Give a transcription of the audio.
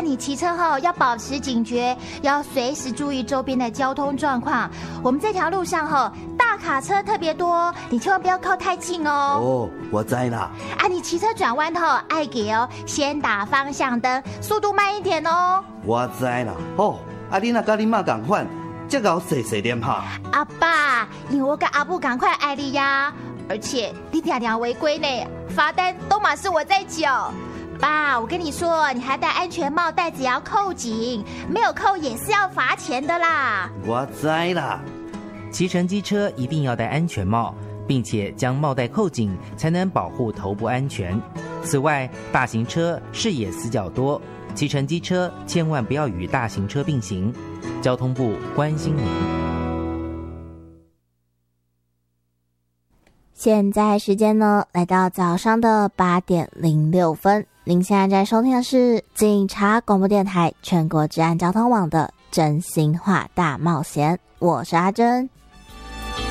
你骑车后要保持警觉，要随时注意周边的交通状况。我们这条路上大卡车特别多，你千万不要靠太近哦。 哦，我知啦。 你骑车转弯爱给先打方向灯，速度慢一点哦。 我知啦。你若甲你妈同款，这个细细点哈。 阿爸，因为我跟阿布赶快爱你呀，而且你常常违规呢，罚单都嘛是我在缴。爸，我跟你说，你还戴安全帽，带子也要扣紧，没有扣也是要罚钱的啦。 我知啦。 骑乘机车一定要戴安全帽，并且将帽带扣紧，才能保护头部安全。此外，大型车视野死角多，骑乘机车千万不要与大型车并行。交通部关心您。 现在时间呢，来到早上的8:06。您现在在收听的是警察广播电台全国治安交通网的真心话大冒险，我是阿珍。